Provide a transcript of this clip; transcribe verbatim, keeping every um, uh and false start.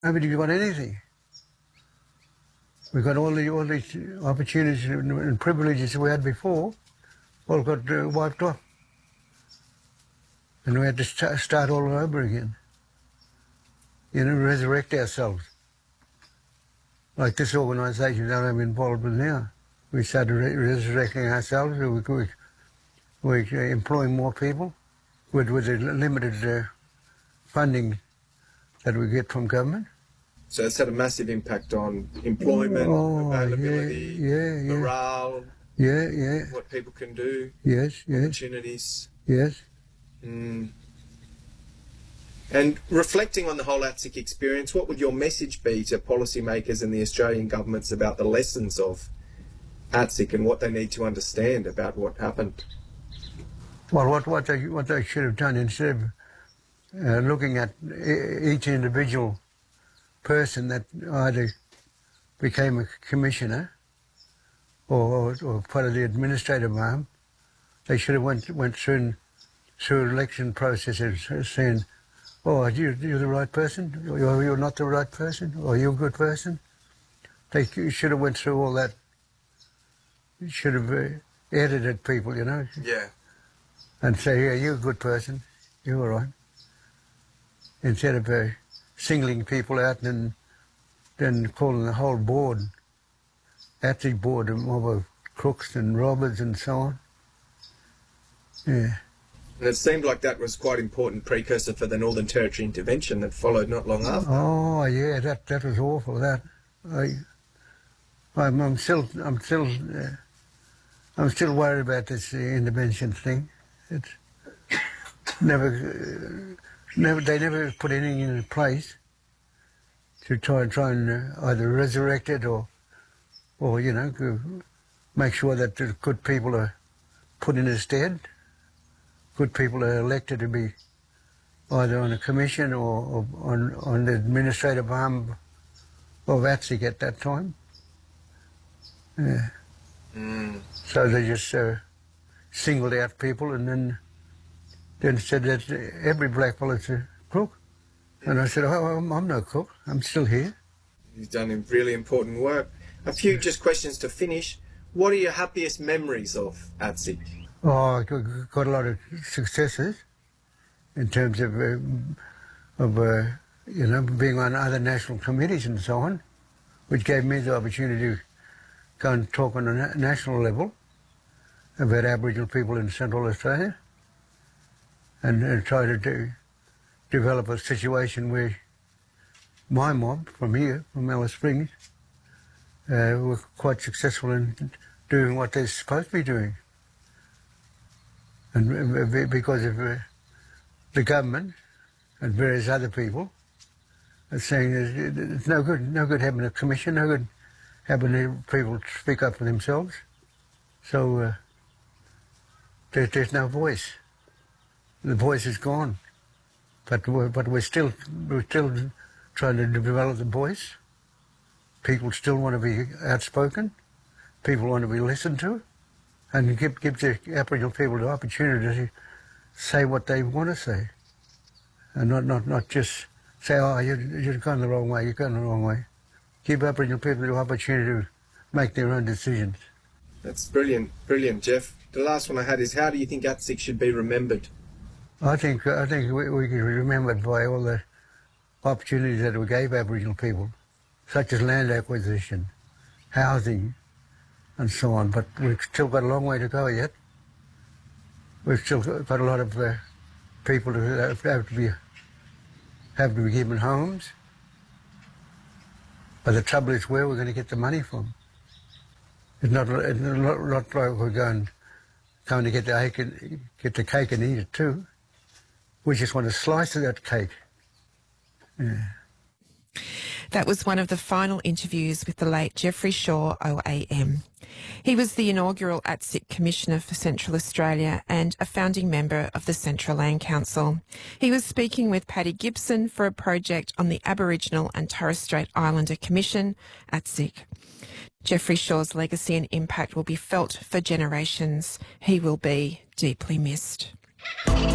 Nobody got anything. We got all the all these opportunities and privileges we had before, all got uh, wiped off, and we had to st start all over again. You know, resurrect ourselves, like this organisation that I'm involved with now. We started re resurrecting ourselves. We we we uh, employing more people with with the limited uh, funding that we get from government. So it's had a massive impact on employment, oh, availability, yeah, yeah, yeah. morale, yeah, yeah. what people can do, yes, yes. opportunities. Yes. Mm. And reflecting on the whole A T S I C experience, what would your message be to policymakers and the Australian governments about the lessons of A T S I C and what they need to understand about what happened? Well, what, what, they, what they should have done, instead of uh, looking at each individual person that either became a commissioner or, or part of the administrative arm, they should have went, went through, through election processes saying, oh, are you, you're the right person, or you're not the right person, or you're a good person. They should have went through all that. Should have uh, edited people, you know. Yeah. And say, yeah, you're a good person, you're all right. Instead of uh, singling people out and then calling the whole board, A T S I C board, a mob of crooks and robbers and so on. Yeah. And it seemed like that was quite an important precursor for the Northern Territory intervention that followed not long after. Oh yeah, that that was awful. That I, I'm, I'm still, I'm still, uh, I'm still worried about this uh, intervention thing. It's never, uh, never, they never put anything in place to try and try and uh, either resurrect it or, or you know, make sure that the good people are put in its stead. Good people are elected to be either on a commission or, or on, on the administrative arm of A T S I C at that time. Yeah. Mm. So they just uh, singled out people and then then said that every black fella's a crook. And I said, oh, I'm, I'm no crook, I'm still here. You've done really important work. A few just questions to finish. What are your happiest memories of A T S I C? Oh, I got a lot of successes in terms of, uh, of uh, you know, being on other national committees and so on, which gave me the opportunity to go and talk on a na national level about Aboriginal people in Central Australia and, and try to do, develop a situation where my mob from here, from Alice Springs, uh, were quite successful in doing what they're supposed to be doing. And because of uh, the government and various other people are saying it's no good, no good having a commission, no good having people speak up for themselves. So uh, there, there's no voice. The voice is gone. But we're, but we're still we're still trying to develop the voice. People still want to be outspoken. People want to be listened to. And give, give the Aboriginal people the opportunity to say what they want to say. And not, not, not just say, oh, you're, you're going the wrong way, you're going the wrong way. Give Aboriginal people the opportunity to make their own decisions. That's brilliant, brilliant, Jeff. The last one I had is, how do you think A T S I C should be remembered? I think, I think we, we can be remembered by all the opportunities that we gave Aboriginal people, such as land acquisition, housing, and so on, but we've still got a long way to go yet. We've still got a lot of uh, people who have to be have to be given homes. But the trouble is where we're going to get the money from. It's not, it's not, not like we're going, going to get the, cake and, get the cake and eat it too. We just want a slice of that cake. Yeah. That was one of the final interviews with the late Jeffrey Shaw O A M. He was the inaugural A T S I C Commissioner for Central Australia and a founding member of the Central Land Council. He was speaking with Paddy Gibson for a project on the Aboriginal and Torres Strait Islander Commission, A T S I C. Jeffrey Shaw's legacy and impact will be felt for generations. He will be deeply missed.